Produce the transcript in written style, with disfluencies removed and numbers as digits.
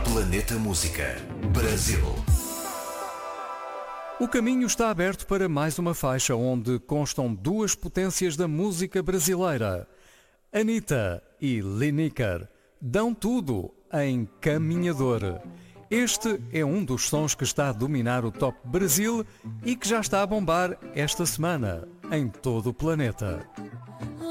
Planeta Música, Brasil. O caminho está aberto para mais uma faixa onde constam duas potências da música brasileira. Anitta e Lineker dão tudo em Caminhador. Este é um dos sons que está a dominar o Top Brasil e que já está a bombar esta semana em todo o planeta.